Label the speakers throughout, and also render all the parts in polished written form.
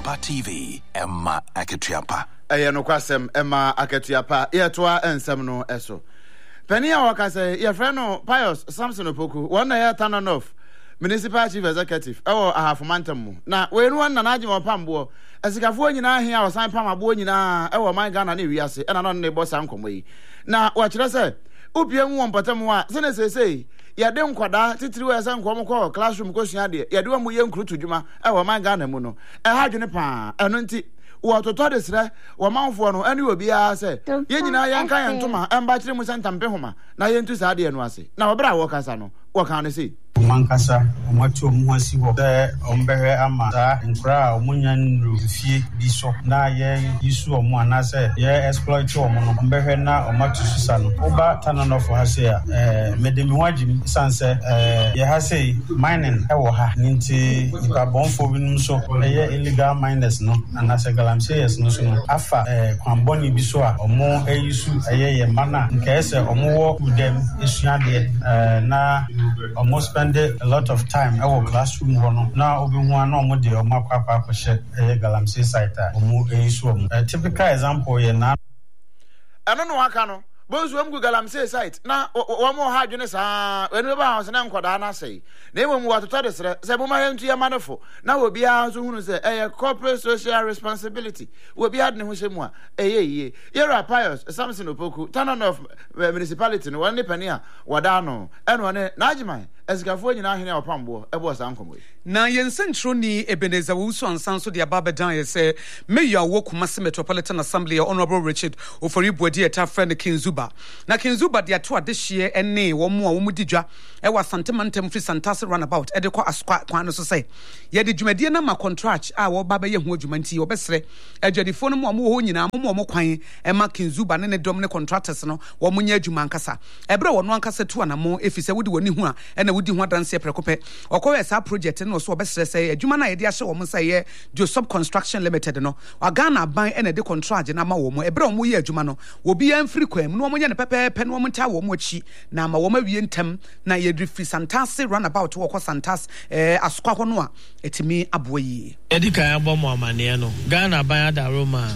Speaker 1: Ampa TV, Emma Aketiapa.
Speaker 2: No kwasem Emma Aketiapa, Yetoa ensem no eso. Penia wakase, your friend no Pius Samson Opoku, 1 year turn off. Municipal Chief Executive, half mantam. Na we no na najima pambo. Esikafo nyina ahia osan pam abo nyina my Ghana na wiase na no ne boss ankomo yi. Na wa kire se opia mu wonpatam a se na sesei yade nkwada titiri we san nkomo ko classroom ko sua de yade wa mu ye nkrutu dwuma my Ghana mu no ha dwene pa eno nti wo toto de sre wo manfo no ani obi a se ye nyina yan kan yentoma emba kire mu santampe homa na ye ntu sa de no ase na obra wo kasa no wo kan ne sei
Speaker 3: Mankasa, Omato Mwasi, the Ombehe Amata, and Kra, Munyan Rufi, Biso, Na ye, Yisu, Mwanase, ye exploit Ombehe na Omatu Susano, Oba Tanano for Hasea, Medemiwajim, Sanse, ye Hase, mining, Ewaha, Ninti, Ibabon for Vinumso, ye illegal miners, no, and as a galamseyas, no sooner, Afa, Kwamboni Bisoa, or more Yisu, ye mana, in case or more with them, Ishiade, na almost spend a lot of time our classroom now obi one no mo de o makwa kwahye galamsey site omo eyiso typical example ye na
Speaker 2: eno no aka no bonzo am galamsey site na wo mo ha dwene saa enu ba house na nkoda na sei na emo mu watoto de sere se bo ma yentu ye manefo na obi a so hunu se corporate social responsibility obi ad ne ho hye mu a ye yera Pius Samson Opoku Tanon of municipality no one pani a wada no eno ne na agiman esikafo nyina ahene opambo ebo sa nkomo
Speaker 4: na yensentro ni Ebenezer Wusu ansanso de ababa dan ye se mayor wo Kumasi Metropolitan Assembly Honorable Richard Oforibuadi eta friend Kinzuba na Kinzuba de ato adehye ene wo mo a wo mudidwa e wa Santemantem free Santase runabout e de kwa askwa kwan no so se ye de dwumadie na ma contract a wo baba ye ho adwumanti wo besre adwadifo no mo ho nyina mo kwan e ma Kinzuba ne dom ne contractors no wo mo nya adwuma ankasa ebre wo no ankasa tu anamo efise wodi woni hu a ena wodi hu adanse prekope okowe sa project no so obesre say adwuma na ye de ahye wo mo say Joseph Construction Limited no Ghana ban ena de contract na ma wo mo ebre wo mo ye adwuma no wo bi an free kwam no mo nya ne pepepe no mo nta wo mo achi na ma wo ma wie ntem na ye free Santase runabout wo ko Santas askwa ho no a etimi aboyi
Speaker 5: edika abom amane no Ghana ban ada Roma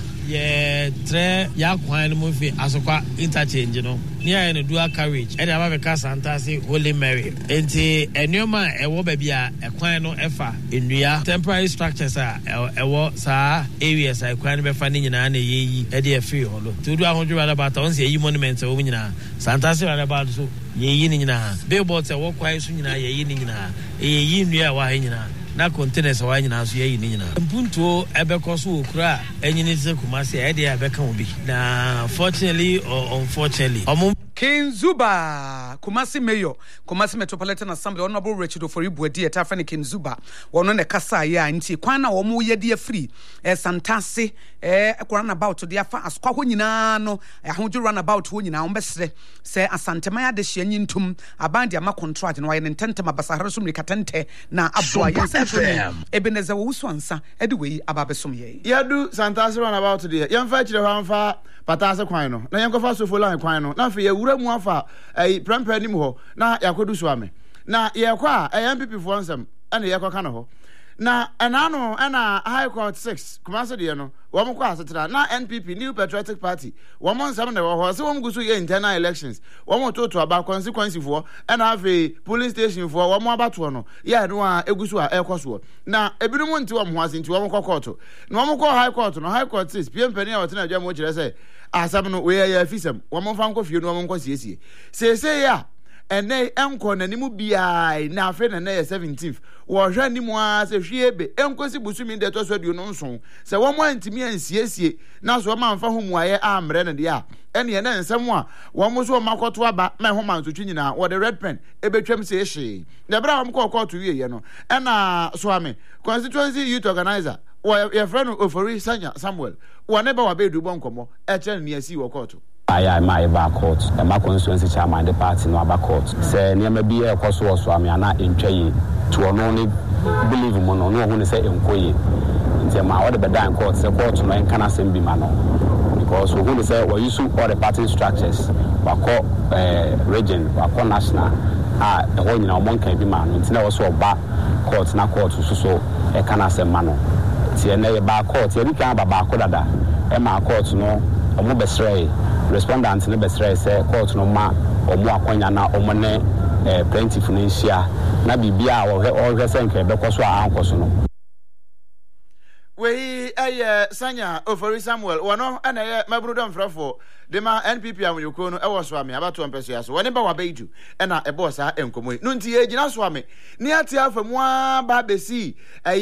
Speaker 5: ye tre ya kwan no mo fi asokwa interchange no ni aye no dual carriage e da ba be ka Santase Holy Mary enti enyoma ewo ba bia ekwan no efa enua temporary structures a ewo sa areas a ekwan no be fa ni nyina na yeyi e de free holo to do ahonjura da bata on se yi monument wo nyina Santase da ba so yeyi ni nyina billboards ewo kwai so nyina yeyi ni nyina yeyi nua wa nyina na containers wa nyina so yeyi ni nyina mpunto ebekọ so okura enyini se Kumasi e de abeka obi na fortunately or unfortunately
Speaker 4: Kinzuba Kumasi Mayor Kumasi Metropolitan Assembly Honorable Richard Oforibuadi eta fa ne Kinzuba wono ne kasa ya nti kwan na wo mo ye de free Santase runabout de afa askwa ho nyina no ahonju runabout ho nyina wo besre se asantema ya de hye nyintum abandi ama contract no ye ntentem abasahare so mrikatente na abdoa yense Ebenezer Wusu ansa ede wei ababesom ye
Speaker 2: yadu Santase runabout de yemfa kire ho amfa patase kwan no na yenkofa so folan kwan no na fe ye wura mu afa prempa nim ho na yakodu so ame na ye kwa MPP fo nsem ana ye kwa kana ho na enano ana High Court 6 Kumasi de no wo mo kwa asetra na NPP New Patriotic Party wo mo nsem na wo ho se wo mgusu ye internal elections wo mo toto aba consequence fo ana ave police station fo wo mo abato no ye no a egusu a ekoso na ebinumu nti wo mo ase nti wo mo kwa court na wo mo kwa High Court no High Court 6 PM ni a wotena adwa mo kire se asam no we ya afisam wo mo fa nko fie no wo mo nko siesie sese ya ene enko nanimu biai na afe na na 17th wo hwa nimu a se hwiebe enkosi busumi de to so adu no nson se wo mo antimi ansiesie na so ma mfa ho muaye amre na de a ene ene nsem a wo mo so makoto aba ma ho mansotwi nyina wo de red pen ebetwam se ehye de bra wo mo kokoto wiye no ena so ame constituency youth organizer your friend Ofori Sanya Samuel whenever wa be du bonkomo e kire ne asi wo court
Speaker 6: my back court and my constituency chairman the party no back court say near be a course was so na entry to only believe mo no who say enkoye nti ma what the bedan court say court no en kana sem bi ma no because who say we use all the party structures we call region we call national the whole nyina mo kan bi ma no nti na wo so ba court na court so e kana sem ma no tie na ye ba court ye kan ba ko dada e ma court no omo besrey respondent ne besrey say court no ma omo akonya na omo ne plaintiff no nhia na bibia wo hwe senke be koso ankoso no
Speaker 2: we Sanya Ofori Samuel wono ana ye mabrudo mfrafo de ma NPP amyoko no e wo so ame abato mpeso ya so woni ba wabeju e na e bo sa enkomo no nti ye gina so ame ni ati afamu ba besi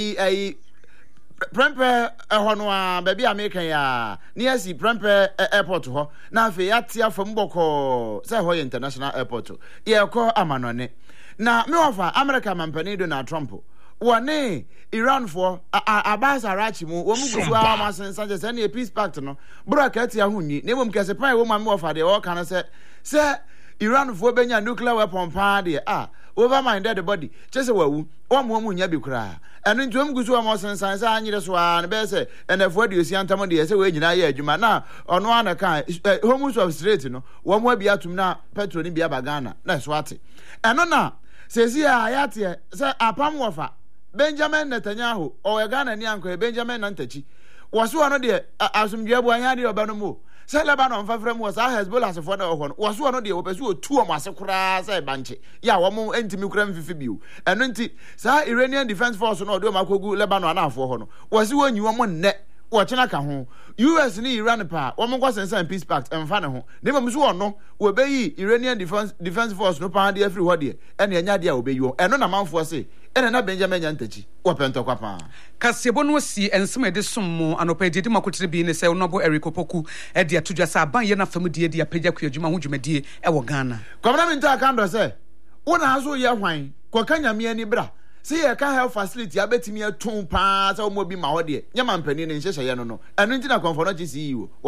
Speaker 2: Prempe hono a baby American ya ni asi Prempe airport ho na afi ati afamu boko say ho international airport ye ko amanone na me wafa America mampani Donald Trump wane Iran for Abbas Arachi mu wo mugusu amasensa je se na peace pact no bro ka tia hunni na mum kese pan wo ma me wafa de wo kan se Iran for benya nuclear weapon pa de over my dead body chese wawu wo mu nya bi kura enu nti wo mugusu amasensa se anyire so na be se enafo de osi antamo de se we nyina ya adwuma na ono ana kan homus of straight no wo mu abi atum na petrol ni bia bagana na so ate eno na sesi ayate se apam wafa Benjamin Netanyahu o Ghana ni anko Benjamin Nantachi waso ano de asumdua bu anya de obano mu se Lebanon fafrem was Hezbollah se fo na ho no waso ano de opesu otu o mase kura se banche ya wo mo entimi kura mfifi biu eno nti sa Iranian Defense Force no do makogu Lebanon na afo ho no wase wanyi wo mo nne wo chena ka ho US ni Iran pa wo mo kwasensan peace pact emfa ne ho ne bam so ono wo beyi Iranian Defense Force no pa de afri ho de ene anya de a wo beyi wo eno na manfo se ene na Benjamin Nyantachi wo pento kwa pa
Speaker 4: kasebo no si ensem de sommo anopa de makotire bi ne se onobo Eric Opoku e de atodwa sa ban ye na fam de apagya kwadwuma ho dwumadie e wo Ghana
Speaker 2: government akando se wona aso ye hwan kwa kanyame ani bra se ye ka health facility abetimi atun pa se wo mo bi ma ho de nyama mpani ne nhyehyɛ ye no eno ntina konfo no GCE